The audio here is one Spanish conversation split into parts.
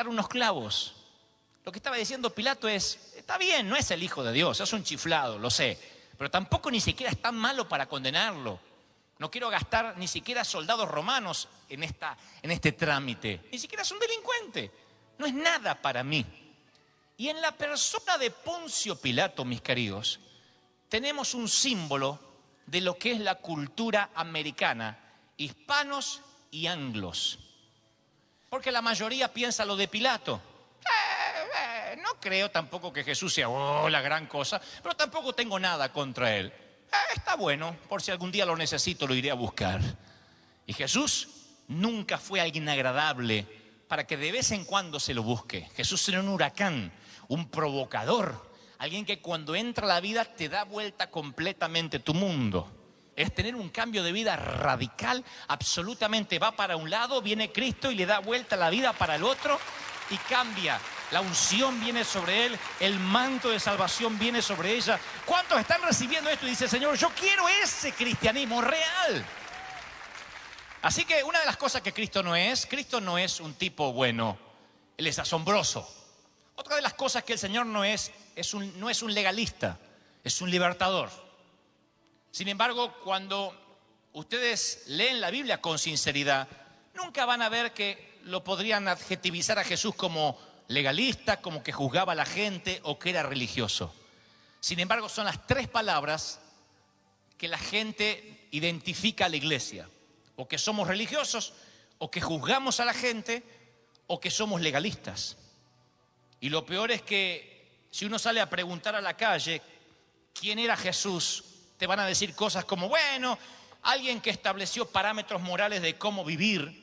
atar unos clavos. Lo que estaba diciendo Pilato es, está bien, no es el Hijo de Dios, es un chiflado, lo sé, pero tampoco ni siquiera es tan malo para condenarlo. No quiero gastar ni siquiera soldados romanos en este trámite. Ni siquiera es un delincuente. No es nada para mí. Y en la persona de Poncio Pilato, mis queridos, tenemos un símbolo de lo que es la cultura americana, hispanos y anglos. Porque la mayoría piensa lo de Pilato. No creo tampoco que Jesús sea la gran cosa, pero tampoco tengo nada contra él. Está bueno, por si algún día lo necesito, lo iré a buscar. Y Jesús nunca fue alguien agradable para que de vez en cuando se lo busque. Jesús era un huracán, un provocador, alguien que cuando entra a la vida te da vuelta completamente tu mundo. Es tener un cambio de vida radical, absolutamente va para un lado, viene Cristo y le da vuelta la vida para el otro y cambia. La unción viene sobre él, el manto de salvación viene sobre ella. ¿Cuántos están recibiendo esto? Y dice, Señor, yo quiero ese cristianismo real. Así que una de las cosas que Cristo no es un tipo bueno, Él es asombroso. Otra de las cosas que el Señor no es un legalista, es un libertador. Sin embargo, cuando ustedes leen la Biblia con sinceridad, nunca van a ver que lo podrían adjetivizar a Jesús como legalista, como que juzgaba a la gente o que era religioso. Sin embargo, son las tres palabras que la gente identifica a la iglesia. O que somos religiosos, o que juzgamos a la gente, o que somos legalistas. Y lo peor es que si uno sale a preguntar a la calle quién era Jesús, te van a decir cosas como, bueno, alguien que estableció parámetros morales de cómo vivir,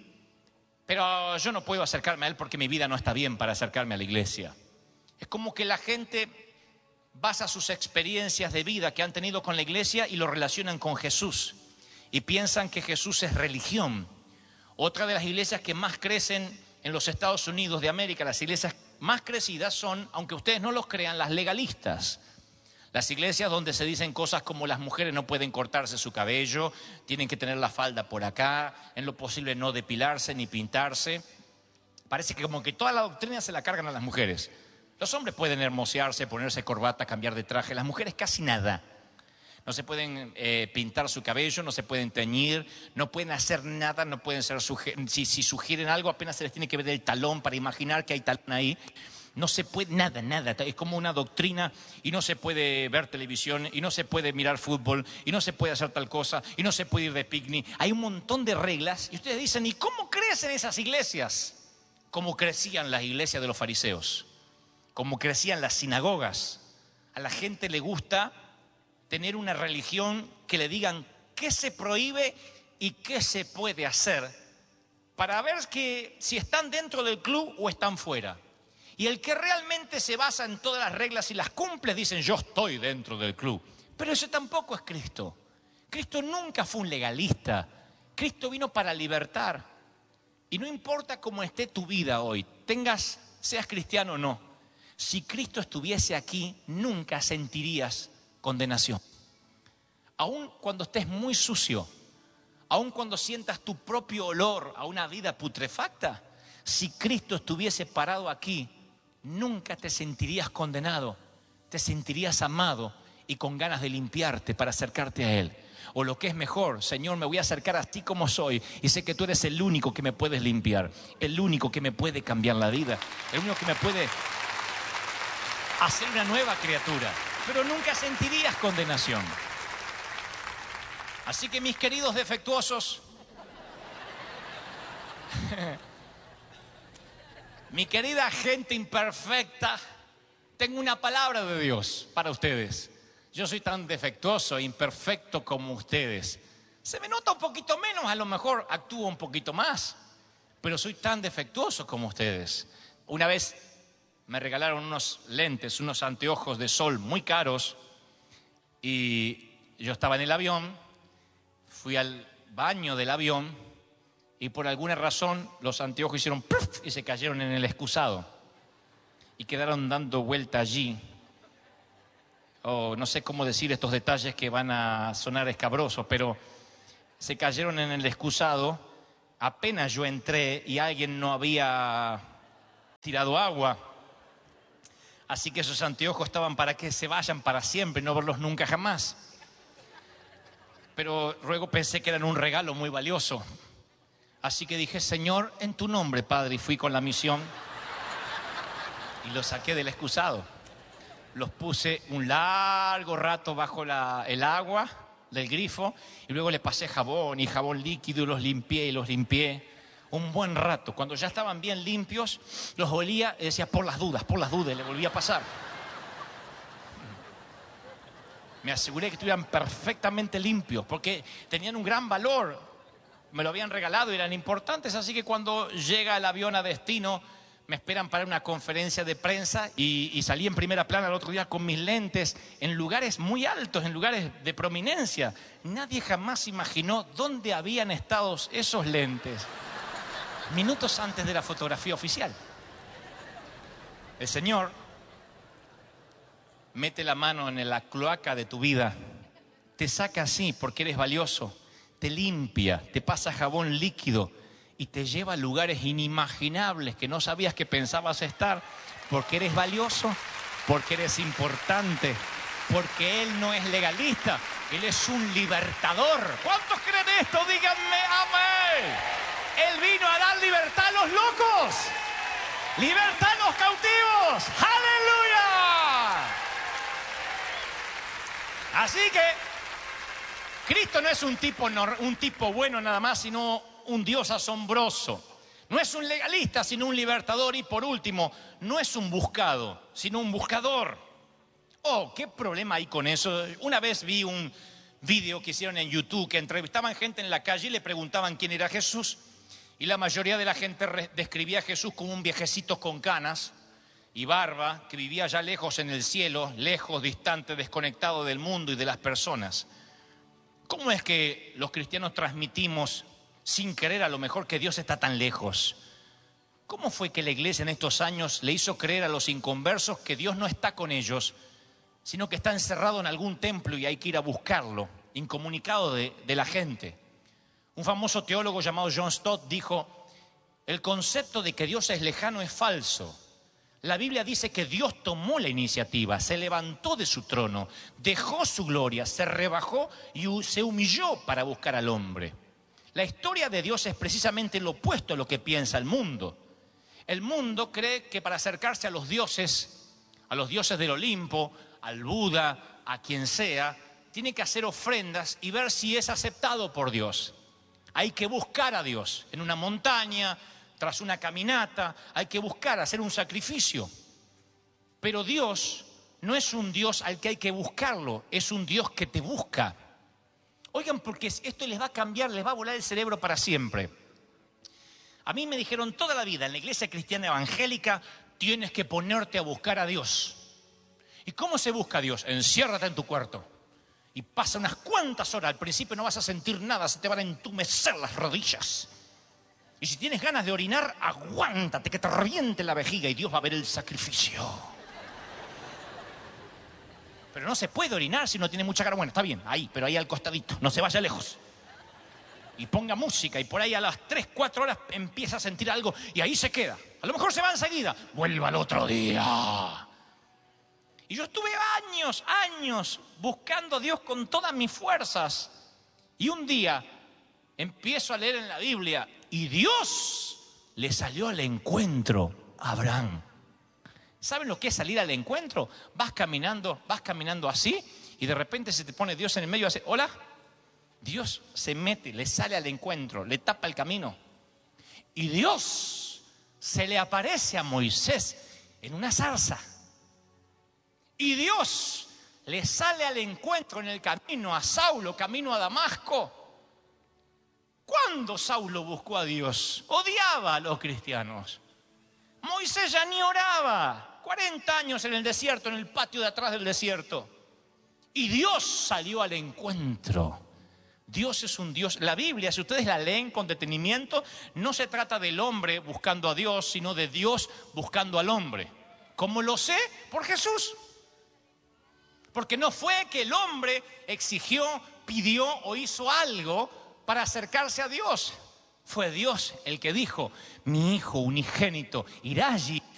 pero yo no puedo acercarme a él porque mi vida no está bien para acercarme a la iglesia. Es como que la gente basa sus experiencias de vida que han tenido con la iglesia y lo relacionan con Jesús. Y piensan que Jesús es religión. Otra de las iglesias que más crecen en los Estados Unidos de América, las iglesias más crecidas son, aunque ustedes no los crean, las legalistas. Las iglesias donde se dicen cosas como las mujeres no pueden cortarse su cabello, tienen que tener la falda por acá, en lo posible no depilarse ni pintarse. Parece que como que toda la doctrina se la cargan a las mujeres. Los hombres pueden hermosearse, ponerse corbata, cambiar de traje, las mujeres casi nada. No se pueden pintar su cabello, no se pueden teñir, no pueden hacer nada, no pueden ser si sugieren algo apenas se les tiene que ver el talón para imaginar que hay talón ahí. No se puede, nada, es como una doctrina y no se puede ver televisión y no se puede mirar fútbol y no se puede hacer tal cosa y no se puede ir de picnic. Hay un montón de reglas y ustedes dicen, ¿y cómo crecen esas iglesias? Como crecían las iglesias de los fariseos, como crecían las sinagogas. A la gente le gusta tener una religión que le digan qué se prohíbe y qué se puede hacer para ver si están dentro del club o están fuera. Y el que realmente se basa en todas las reglas y las cumple, dicen yo estoy dentro del club. Pero ese tampoco es Cristo. Cristo nunca fue un legalista. Cristo vino para libertar. Y no importa cómo esté tu vida hoy, seas cristiano o no, si Cristo estuviese aquí, nunca sentirías condenación. Aun cuando estés muy sucio, aun cuando sientas tu propio olor a una vida putrefacta, si Cristo estuviese parado aquí, nunca te sentirías condenado, te sentirías amado y con ganas de limpiarte para acercarte a Él. O lo que es mejor, Señor, me voy a acercar a ti como soy y sé que tú eres el único que me puedes limpiar, el único que me puede cambiar la vida, el único que me puede hacer una nueva criatura, pero nunca sentirías condenación. Así que mis queridos defectuosos, mi querida gente imperfecta, tengo una palabra de Dios para ustedes. Yo soy tan defectuoso e imperfecto como ustedes. Se me nota un poquito menos, a lo mejor actúo un poquito más, pero soy tan defectuoso como ustedes. Una vez me regalaron unos lentes, unos anteojos de sol muy caros y yo estaba en el avión, fui al baño del avión y por alguna razón los anteojos hicieron ¡puf! Y se cayeron en el excusado y quedaron dando vuelta allí. No sé cómo decir estos detalles que van a sonar escabrosos, pero se cayeron en el excusado. Apenas yo entré y alguien no había tirado agua. Así que esos anteojos estaban para que se vayan para siempre, no verlos nunca jamás. Pero luego pensé que eran un regalo muy valioso. Así que dije, Señor, en tu nombre, Padre, y fui con la misión. Y los saqué del excusado. Los puse un largo rato bajo el agua del grifo y luego le pasé jabón y jabón líquido y los limpié un buen rato. Cuando ya estaban bien limpios, los olía y decía, por las dudas, y le volvía a pasar. Me aseguré que estuvieran perfectamente limpios porque tenían un gran valor. Me lo habían regalado y eran importantes, así que cuando llega el avión a destino, me esperan para una conferencia de prensa y salí en primera plana el otro día con mis lentes en lugares muy altos, en lugares de prominencia. Nadie jamás imaginó dónde habían estado esos lentes minutos antes de la fotografía oficial. El Señor mete la mano en la cloaca de tu vida, te saca así porque eres valioso, te limpia, te pasa jabón líquido y te lleva a lugares inimaginables que no sabías que pensabas estar, porque eres valioso, porque eres importante, porque Él no es legalista, Él es un libertador. ¿Cuántos creen esto? Díganme amén. Él vino a dar libertad a los locos, libertad a los cautivos. ¡Aleluya! Así que Cristo no es un tipo bueno nada más, sino un Dios asombroso. No es un legalista, sino un libertador. Y por último, no es un buscado, sino un buscador. Oh, ¿qué problema hay con eso? Una vez vi un video que hicieron en YouTube que entrevistaban gente en la calle y le preguntaban quién era Jesús. Y la mayoría de la gente describía a Jesús como un viejecito con canas y barba que vivía allá lejos en el cielo, lejos, distante, desconectado del mundo y de las personas. ¿Cómo es que los cristianos transmitimos sin querer a lo mejor que Dios está tan lejos? ¿Cómo fue que la iglesia en estos años le hizo creer a los inconversos que Dios no está con ellos, sino que está encerrado en algún templo y hay que ir a buscarlo, incomunicado de la gente? Un famoso teólogo llamado John Stott dijo, el concepto de que Dios es lejano es falso. La Biblia dice que Dios tomó la iniciativa, se levantó de su trono, dejó su gloria, se rebajó y se humilló para buscar al hombre. La historia de Dios es precisamente lo opuesto a lo que piensa el mundo. El mundo cree que para acercarse a los dioses del Olimpo, al Buda, a quien sea, tiene que hacer ofrendas y ver si es aceptado por Dios. Hay que buscar a Dios en una montaña, tras una caminata, hay que buscar, hacer un sacrificio. Pero Dios no es un Dios al que hay que buscarlo, es un Dios que te busca. Oigan, porque esto les va a cambiar, les va a volar el cerebro para siempre. A mí me dijeron toda la vida, en la iglesia cristiana evangélica, tienes que ponerte a buscar a Dios. ¿Y cómo se busca a Dios? Enciérrate en tu cuarto. Y pasa unas cuantas horas, al principio no vas a sentir nada, se te van a entumecer las rodillas. Y si tienes ganas de orinar, aguántate, que te reviente la vejiga y Dios va a ver el sacrificio. Pero no se puede orinar si no tiene mucha cara. Bueno, está bien, ahí, pero ahí al costadito, no se vaya lejos. Y ponga música y por ahí a las 3, 4 horas empieza a sentir algo y ahí se queda. A lo mejor se va enseguida, vuelva al otro día. Y yo estuve años buscando a Dios con todas mis fuerzas. Y un día empiezo a leer en la Biblia y Dios le salió al encuentro a Abraham. ¿Saben lo que es salir al encuentro? Vas caminando así y de repente se te pone Dios en el medio y hace, hola. Dios se mete, le sale al encuentro, le tapa el camino. Y Dios se le aparece a Moisés en una zarza. Y Dios le sale al encuentro en el camino a Saulo, camino a Damasco. ¿Cuándo Saulo buscó a Dios? Odiaba a los cristianos. Moisés ya ni oraba. 40 años en el desierto, en el patio de atrás del desierto. Y Dios salió al encuentro. Dios es un Dios. La Biblia, si ustedes la leen con detenimiento, no se trata del hombre buscando a Dios, sino de Dios buscando al hombre. ¿Cómo lo sé? Por Jesús. Porque no fue que el hombre exigió, pidió o hizo algo para acercarse a Dios. Fue Dios el que dijo, mi hijo unigénito irá allí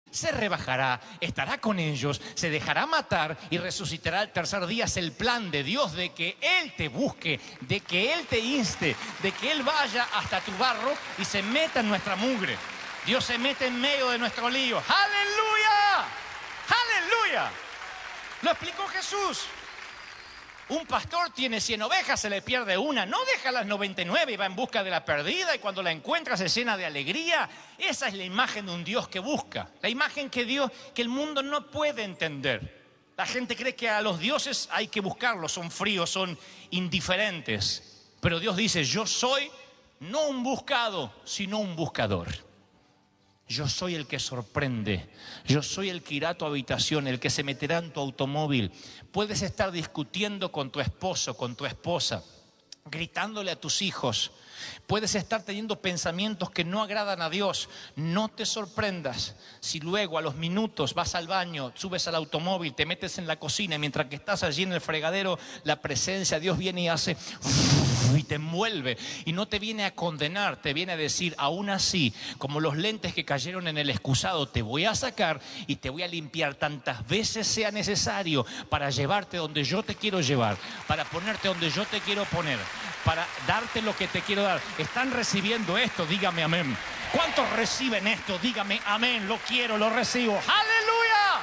se rebajará, estará con ellos, se dejará matar y resucitará al tercer día. Es el plan de Dios de que Él te busque, de que Él te inste, de que Él vaya hasta tu barro y se meta en nuestra mugre. Dios se mete en medio de nuestro lío. ¡Aleluya! ¡Aleluya! Lo explicó Jesús. Un pastor tiene 100 ovejas, se le pierde una, no deja las 99 y va en busca de la perdida, y cuando la encuentra se llena de alegría. Esa es la imagen de un Dios que busca, la imagen que el mundo no puede entender. La gente cree que a los dioses hay que buscarlos, son fríos, son indiferentes. Pero Dios dice: yo soy no un buscado, sino un buscador. Yo soy el que sorprende, yo soy el que irá a tu habitación, el que se meterá en tu automóvil. Puedes estar discutiendo con tu esposo, con tu esposa, gritándole a tus hijos. Puedes estar teniendo pensamientos que no agradan a Dios. No te sorprendas si luego a los minutos vas al baño, subes al automóvil, te metes en la cocina y mientras que estás allí en el fregadero, la presencia de Dios viene y hace y te envuelve, y no te viene a condenar, te viene a decir: aún así, como los lentes que cayeron en el excusado, te voy a sacar y te voy a limpiar tantas veces sea necesario para llevarte donde yo te quiero llevar, para ponerte donde yo te quiero poner, para darte lo que te quiero dar. ¿Están recibiendo esto? Dígame amén. ¿Cuántos reciben esto? Dígame amén. Lo quiero, lo recibo. ¡Aleluya!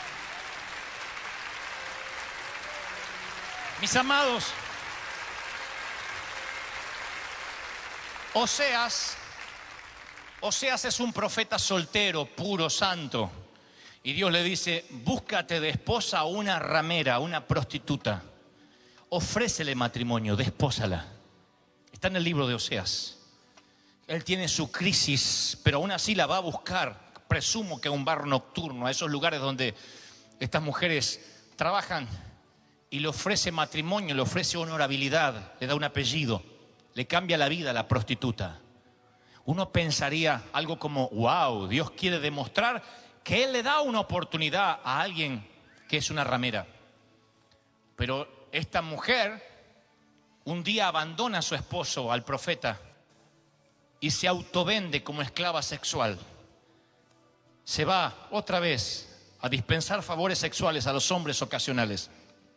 Mis amados, Oseas es un profeta soltero, puro, santo. Y Dios le dice: búscate de esposa a una ramera, a una prostituta. Ofrécele matrimonio, despósala. Está en el libro de Oseas. Él tiene su crisis, pero aún así la va a buscar. Presumo que a un bar nocturno, a esos lugares donde estas mujeres trabajan, y le ofrece matrimonio, le ofrece honorabilidad, le da un apellido, le cambia la vida a la prostituta. Uno pensaría algo como: wow, Dios quiere demostrar que Él le da una oportunidad a alguien que es una ramera. Pero esta mujer un día abandona a su esposo, al profeta, y se autovende como esclava sexual. Se va otra vez a dispensar favores sexuales a los hombres ocasionales.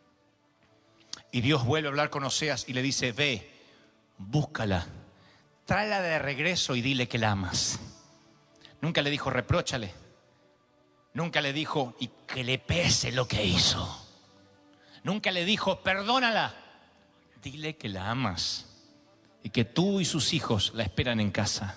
Y Dios vuelve a hablar con Oseas y le dice: ve, búscala, tráela de regreso y dile que la amas. Nunca le dijo: repróchale. Nunca le dijo: y que le pese lo que hizo. Nunca le dijo: perdónala. Dile que la amas y que tú y sus hijos la esperan en casa.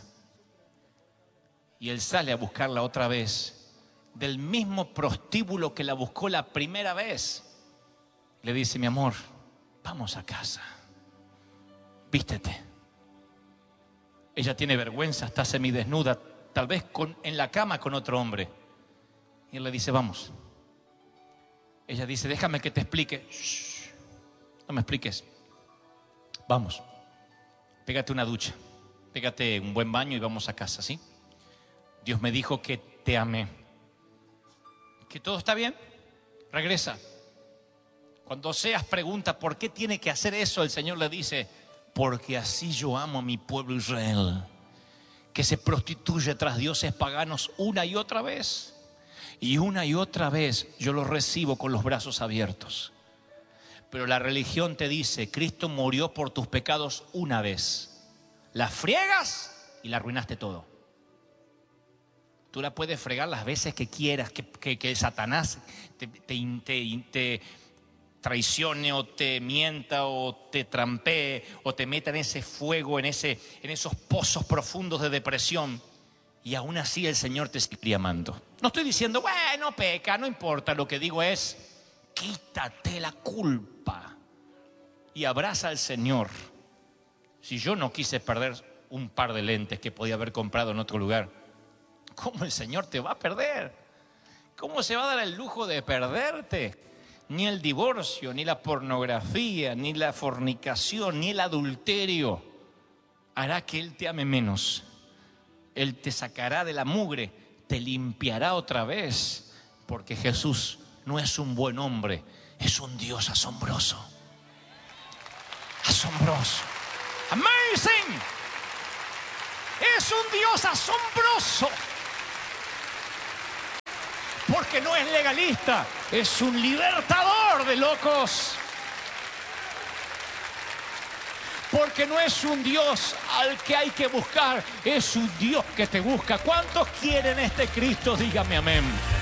Y él sale a buscarla otra vez, del mismo prostíbulo que la buscó la primera vez. Le dice: mi amor, vamos a casa, vístete. Ella tiene vergüenza, está semidesnuda, tal vez en la cama con otro hombre. Y él le dice: vamos. Ella dice: déjame que te explique. Shh, no me expliques. Vamos, pégate una ducha, pégate un buen baño y vamos a casa, ¿sí? Dios me dijo que te amé. ¿Que todo está bien? Regresa. Cuando Oseas pregunta por qué tiene que hacer eso, el Señor le dice: porque así yo amo a mi pueblo Israel, que se prostituye tras dioses paganos una y otra vez. Y una y otra vez yo los recibo con los brazos abiertos. Pero la religión te dice: Cristo murió por tus pecados una vez. La friegas y la arruinaste todo. Tú la puedes fregar las veces que quieras, que Satanás te traicione o te mienta o te trampee o te meta en ese fuego, en esos pozos profundos de depresión. Y aún así el Señor te sigue amando. No estoy diciendo: bueno, peca, no importa. Lo que digo es: quítate la culpa y abraza al Señor. Si yo no quise perder un par de lentes que podía haber comprado en otro lugar, ¿cómo el Señor te va a perder? ¿Cómo se va a dar el lujo de perderte? Ni el divorcio, ni la pornografía, ni la fornicación, ni el adulterio hará que Él te ame menos. Él te sacará de la mugre, te limpiará otra vez, porque Jesús no es un buen hombre, es un Dios asombroso. Asombroso. Amazing. Es un Dios asombroso. Porque no es legalista, es un libertador de locos. Porque no es un Dios al que hay que buscar, es un Dios que te busca. ¿Cuántos quieren este Cristo? Dígame amén.